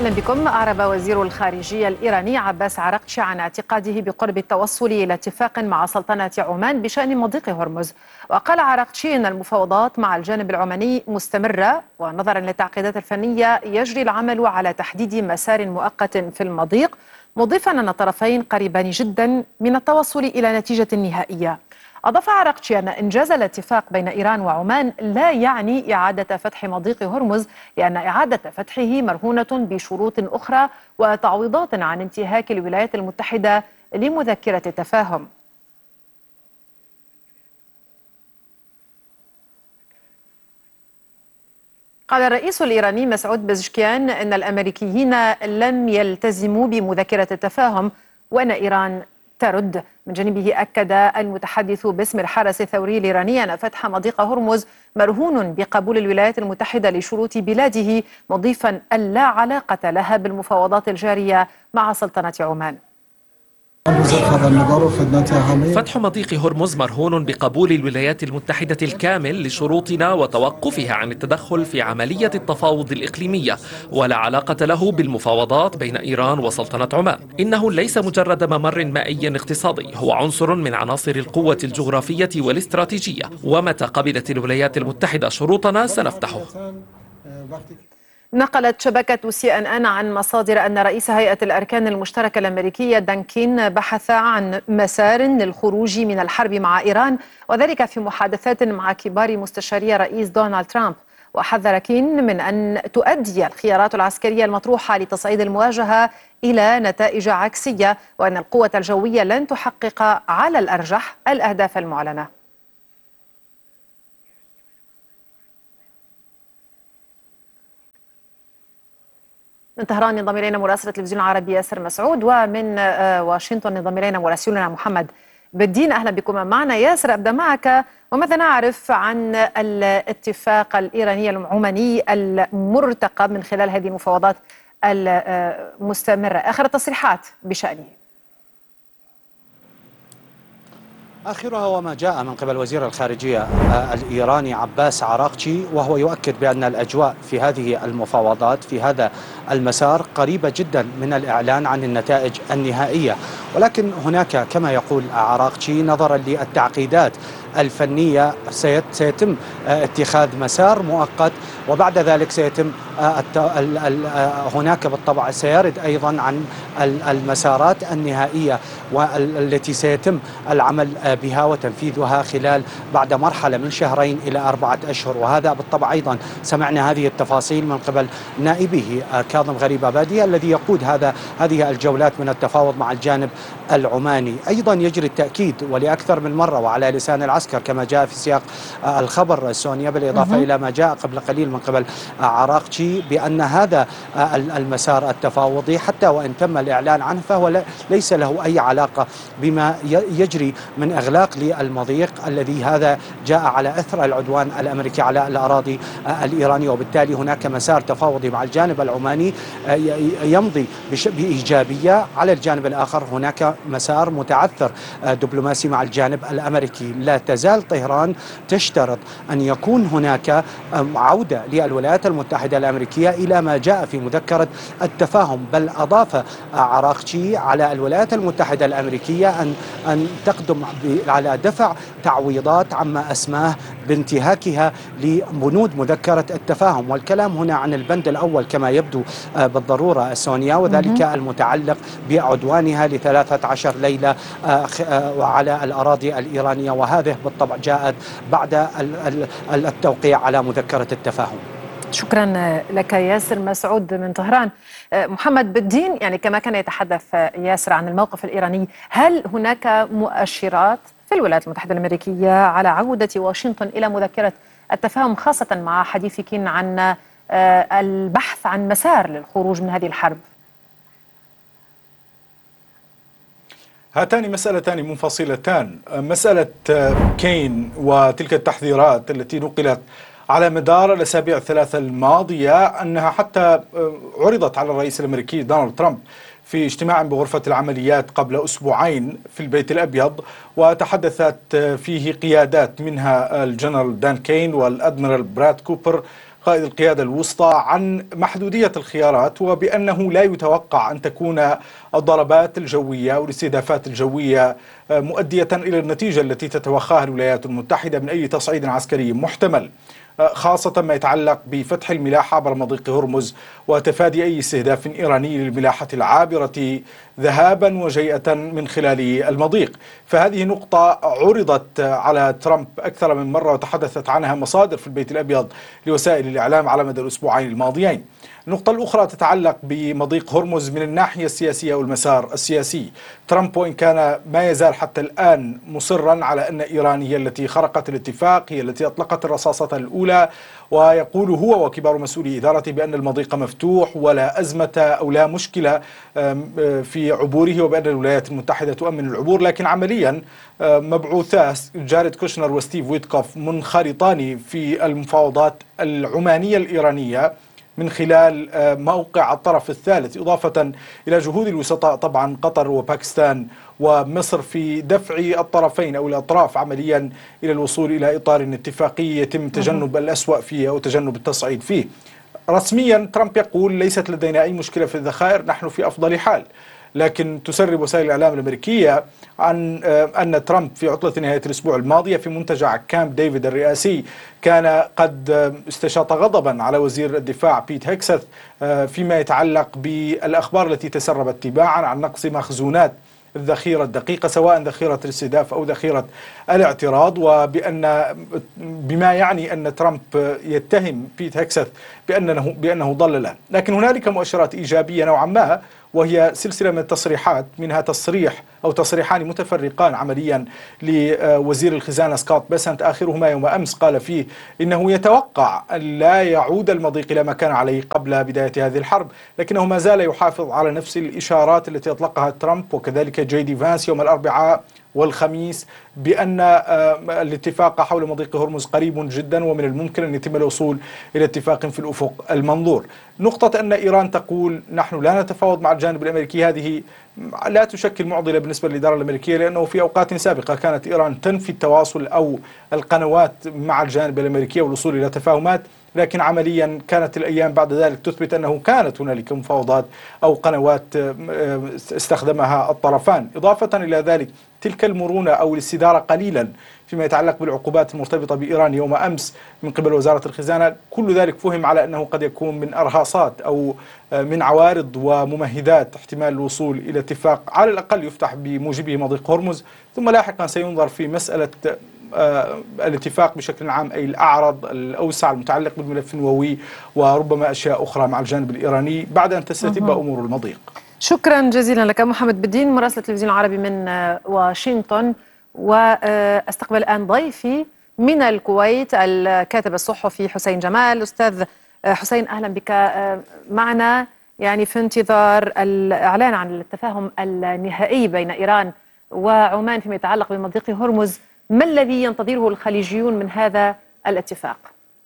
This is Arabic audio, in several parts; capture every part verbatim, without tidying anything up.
أهلا بكم. أعرب وزير الخارجية الإيراني عباس عراقچي عن اعتقاده بقرب التوصل إلى اتفاق مع سلطنة عمان بشأن مضيق هرمز. وقال عراقچي أن المفاوضات مع الجانب العماني مستمرة، ونظرا للتعقيدات الفنية يجري العمل على تحديد مسار مؤقت في المضيق، مضيفا أن الطرفين قريبان جدا من التوصل إلى نتيجة نهائية. أضاف عراقچي أن إنجاز الاتفاق بين إيران وعمان لا يعني إعادة فتح مضيق هرمز، لأن إعادة فتحه مرهونة بشروط أخرى وتعويضات عن انتهاك الولايات المتحدة لمذكرة التفاهم. قال الرئيس الإيراني مسعود بزشكيان أن الأمريكيين لم يلتزموا بمذكرة التفاهم وأن إيران ترد. من جانبه أكد المتحدث باسم الحرس الثوري الإيراني أن فتح مضيق هرمز مرهون بقبول الولايات المتحدة لشروط بلاده، مضيفا أن لا علاقة لها بالمفاوضات الجارية مع سلطنة عمان. فتح مضيق هرمز مرهون بقبول الولايات المتحدة الكامل لشروطنا وتوقفها عن التدخل في عملية التفاوض الإقليمية، ولا علاقة له بالمفاوضات بين إيران وسلطنة عمان. إنه ليس مجرد ممر مائي اقتصادي، هو عنصر من عناصر القوة الجغرافية والاستراتيجية، ومتى قبلت الولايات المتحدة شروطنا سنفتحه. نقلت شبكة سي إن إن عن مصادر أن رئيس هيئة الأركان المشتركة الأمريكية دان كين بحث عن مسار للخروج من الحرب مع إيران، وذلك في محادثات مع كبار مستشاري الرئيس دونالد ترامب. وحذر كين من أن تؤدي الخيارات العسكرية المطروحة لتصعيد المواجهة إلى نتائج عكسية، وأن القوة الجوية لن تحقق على الأرجح الأهداف المعلنة. من طهران ينضم الينا مراسل التلفزيون العربي ياسر مسعود، ومن واشنطن ينضم الينا مراسلنا محمد بالدين. اهلا بكم معنا. ياسر، ابدا معك، وماذا نعرف عن الاتفاق الايراني العماني المرتقب من خلال هذه المفاوضات المستمره؟ اخر التصريحات بشانه. آخرها وما جاء من قبل وزير الخارجية الإيراني عباس عراقچي، وهو يؤكد بأن الأجواء في هذه المفاوضات في هذا المسار قريبة جدا من الإعلان عن النتائج النهائية، ولكن هناك كما يقول عراقچي نظرا للتعقيدات الفنية سيتم اتخاذ مسار مؤقت، وبعد ذلك سيتم هناك بالطبع سيرد أيضا عن المسارات النهائية والتي سيتم العمل بها وتنفيذها خلال بعد مرحلة من شهرين إلى أربعة أشهر. وهذا بالطبع أيضا سمعنا هذه التفاصيل من قبل نائبه كاظم غريب أبادي الذي يقود هذا هذه الجولات من التفاوض مع الجانب العماني. أيضا يجري التأكيد ولأكثر من مرة وعلى لسان العسكر كما جاء في سياق الخبر سونيا، بالإضافة إلى ما جاء قبل قليل من قبل عراقچي بأن هذا المسار التفاوضي حتى وإن تم الإعلان عنه فهو ليس له أي علاقة بما يجري من إغلاق للمضيق الذي هذا جاء على أثر العدوان الأمريكي على الأراضي الإيرانية، وبالتالي هناك مسار تفاوضي مع الجانب العماني يمضي بإيجابية. على الجانب الآخر هناك مسار متعثر دبلوماسي مع الجانب الأمريكي. لا تزال طهران تشترط أن يكون هناك عودة للولايات المتحدة الأمريكية إلى ما جاء في مذكرة التفاهم، بل أضاف عراقچي على الولايات المتحدة الأمريكية أن أن تقدم على دفع تعويضات عما أسماه بانتهاكها لبنود مذكرة التفاهم. والكلام هنا عن البند الأول كما يبدو بالضرورة سونيا، وذلك المتعلق بعدوانها لثلاثة عشر ليلة على الأراضي الإيرانية، وهذه بالطبع جاءت بعد التوقيع على مذكرة التفاهم. شكرا لك ياسر مسعود من طهران. محمد بالدين، يعني كما كان يتحدث ياسر عن الموقف الإيراني، هل هناك مؤشرات في الولايات المتحدة الأمريكية على عودة واشنطن إلى مذكرة التفاهم، خاصة مع حديث كين عن البحث عن مسار للخروج من هذه الحرب؟ هاتان مسألتان منفصلتان. مسألة كين وتلك التحذيرات التي نقلت على مدار الأسابيع الثلاثة الماضية أنها حتى عرضت على الرئيس الأمريكي دونالد ترامب في اجتماع بغرفة العمليات قبل أسبوعين في البيت الأبيض، وتحدثت فيه قيادات منها الجنرال دان كين والأدميرال براد كوبر قائد القيادة الوسطى عن محدودية الخيارات، وبأنه لا يتوقع أن تكون الضربات الجوية والاستهدافات الجوية مؤدية إلى النتيجة التي تتوخاها الولايات المتحدة من أي تصعيد عسكري محتمل، خاصة ما يتعلق بفتح الملاحة عبر مضيق هرمز وتفادي أي استهداف إيراني للملاحة العابرة ذهابا وجيئة من خلال المضيق. فهذه نقطة عرضت على ترامب أكثر من مرة وتحدثت عنها مصادر في البيت الأبيض لوسائل الإعلام على مدى الأسبوعين الماضيين. النقطة الأخرى تتعلق بمضيق هرمز من الناحية السياسية والمسار السياسي. ترامب وإن كان ما يزال حتى الآن مصرا على أن إيران هي التي خرقت الاتفاق، هي التي أطلقت الرصاصة الأولى، ويقول هو وكبار مسؤولي إدارته بأن المضيق مفتوح ولا أزمة أو لا مشكلة في عبوره، وبأن الولايات المتحدة تؤمن العبور. لكن عمليا مبعوثا جاريد كوشنر وستيف ويتكوف منخرطان في المفاوضات العمانية الإيرانية من خلال موقع الطرف الثالث، إضافة إلى جهود الوسطاء طبعا قطر وباكستان ومصر في دفع الطرفين أو الأطراف عمليا إلى الوصول إلى إطار اتفاقي يتم تجنب الأسوأ فيه أو تجنب التصعيد فيه. رسميا ترامب يقول ليست لدينا أي مشكلة في الذخائر، نحن في أفضل حال. لكن تسرب وسائل الإعلام الأمريكية عن أن ترامب في عطلة نهاية الأسبوع الماضية في منتجع كامب ديفيد الرئاسي كان قد استشاط غضبا على وزير الدفاع بيت هيكسث فيما يتعلق بالأخبار التي تسربت تباعا عن نقص مخزونات الذخيرة الدقيقة، سواء ذخيرة الاستهداف أو ذخيرة الاعتراض، وبأن بما يعني أن ترامب يتهم بيت هيكسث بأنه بأنه ضلله. لكن هنالك مؤشرات إيجابية نوعا ما، وهي سلسلة من التصريحات، منها تصريح أو تصريحان متفرقان عمليا لوزير الخزانة سكوت بيسنت، آخرهما يوم أمس قال فيه إنه يتوقع أن لا يعود المضيق إلى ما كان عليه قبل بداية هذه الحرب، لكنه ما زال يحافظ على نفس الإشارات التي أطلقها ترامب وكذلك جي دي فانس يوم الأربعاء والخميس بأن الاتفاق حول مضيق هرمز قريب جدا ومن الممكن أن يتم الوصول إلى اتفاق في الأفق المنظور. نقطة أن إيران تقول نحن لا نتفاوض مع الجانب الأمريكي، هذه لا تشكل معضلة بالنسبة للإدارة الأمريكية، لأنه في أوقات سابقة كانت إيران تنفي التواصل أو القنوات مع الجانب الأمريكي والوصول إلى تفاهمات، لكن عمليا كانت الأيام بعد ذلك تثبت أنه كانت هنالك مفاوضات أو قنوات استخدمها الطرفان. إضافة إلى ذلك تلك المرونة أو الاستدارة قليلا فيما يتعلق بالعقوبات المرتبطة بإيران يوم أمس من قبل وزارة الخزانة، كل ذلك فهم على أنه قد يكون من أرهاصات أو من عوارض وممهدات احتمال الوصول إلى اتفاق على الأقل يفتح بموجبه مضيق هرمز، ثم لاحقا سينظر في مسألة الاتفاق بشكل عام، أي الأعرض الأوسع المتعلق بالملف النووي وربما أشياء أخرى مع الجانب الإيراني بعد أن تستتب أمور المضيق. شكرا جزيلا لك محمد بالدين مراسل التلفزيون العربي من واشنطن. واستقبل الآن ضيفي من الكويت الكاتب الصحفي حسين جمال. أستاذ حسين أهلا بك معنا. يعني في انتظار الإعلان عن التفاهم النهائي بين إيران وعمان فيما يتعلق بمضيق هرمز، ما الذي ينتظره الخليجيون من هذا الاتفاق؟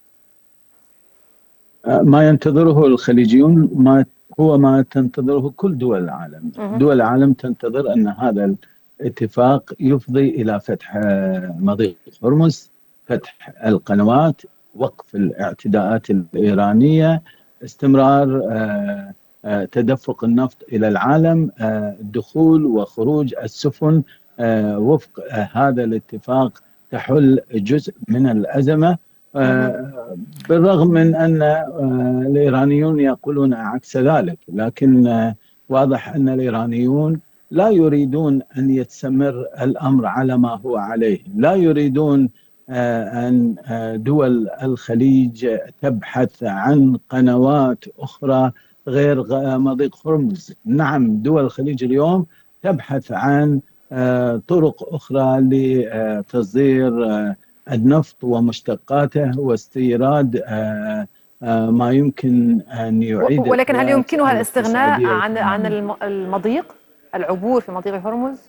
ما ينتظره الخليجيون ما هو ما تنتظره كل دول العالم. دول العالم تنتظر أن هذا الاتفاق يفضي إلى فتح مضيق هرمز، فتح القنوات، وقف الاعتداءات الإيرانية، استمرار تدفق النفط إلى العالم، دخول وخروج السفن وفق هذا الاتفاق، تحل جزء من الأزمة، بالرغم من أن الإيرانيون يقولون عكس ذلك. لكن واضح أن الإيرانيون لا يريدون أن يستمر الأمر على ما هو عليه، لا يريدون أن دول الخليج تبحث عن قنوات أخرى غير مضيق هرمز. نعم، دول الخليج اليوم تبحث عن طرق أخرى لتصدير النفط ومشتقاته واستيراد ما يمكن أن يعيد. ولكن هل يمكنها الاستغناء عن عن المضيق، العبور في مضيق هرمز؟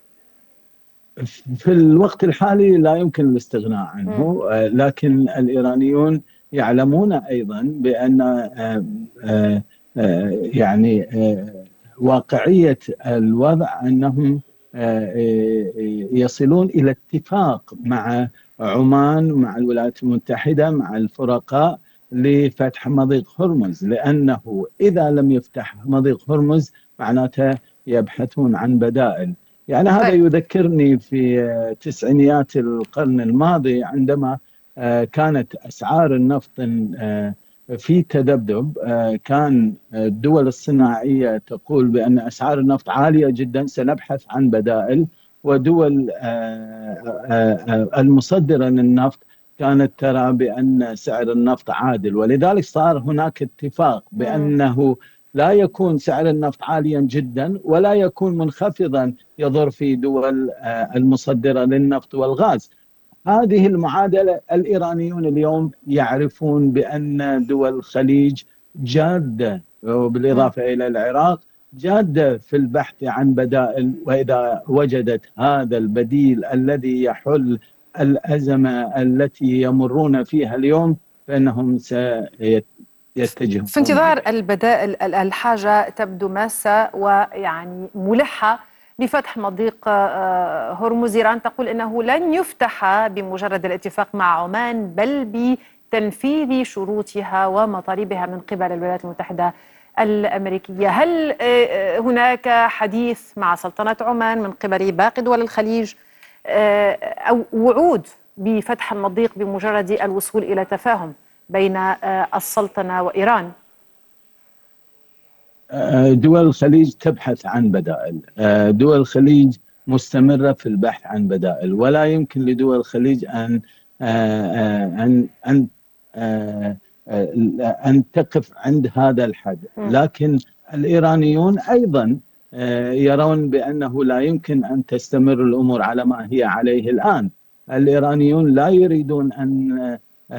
في الوقت الحالي لا يمكن الاستغناء عنه، لكن الإيرانيون يعلمون أيضا بأن يعني واقعية الوضع أنهم يصلون إلى اتفاق مع عمان، مع الولايات المتحدة، مع الفرقاء لفتح مضيق هرمز، لأنه إذا لم يفتح مضيق هرمز معناته يبحثون عن بدائل. يعني هذا طيب. يذكرني في تسعينيات القرن الماضي عندما كانت أسعار النفط في تذبذب. كان الدول الصناعية تقول بأن أسعار النفط عالية جدا، سنبحث عن بدائل، ودول المصدرة للنفط كانت ترى بأن سعر النفط عادل، ولذلك صار هناك اتفاق بأنه لا يكون سعر النفط عاليا جدا ولا يكون منخفضا يضر في دول المصدرة للنفط والغاز. هذه المعادلة الإيرانيون اليوم يعرفون بأن دول الخليج جادة، وبالإضافة إلى العراق جادة في البحث عن بدائل، وإذا وجدت هذا البديل الذي يحل الأزمة التي يمرون فيها اليوم فإنهم سيتجهون. في انتظار البدائل الحاجة تبدو ماسة ويعني ملحة لفتح مضيق هرمز. إيران تقول إنه لن يفتح بمجرد الاتفاق مع عمان، بل بتنفيذ شروطها ومطالبها من قبل الولايات المتحدة الأمريكية. هل هناك حديث مع سلطنة عمان من قبل باقي دول الخليج أو وعود بفتح المضيق بمجرد الوصول إلى تفاهم بين السلطنة وإيران؟ دول الخليج تبحث عن بدائل، دول الخليج مستمرة في البحث عن بدائل، ولا يمكن لدول الخليج أن أن أن أن تقف عند هذا الحد. لكن الإيرانيون أيضا يرون بأنه لا يمكن أن تستمر الأمور على ما هي عليه الآن. الإيرانيون لا يريدون أن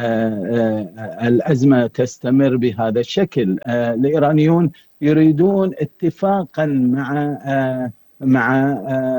الأزمة تستمر بهذا الشكل. الإيرانيون يريدون اتفاقا مع مع